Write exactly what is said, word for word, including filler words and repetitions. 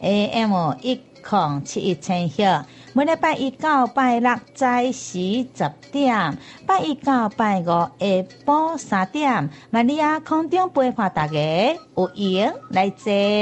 A M 一零七一千赫。每礼拜一到拜六早时十点，拜一到拜五下晡三点，玛利亚空中陪伴大家，有闲来坐。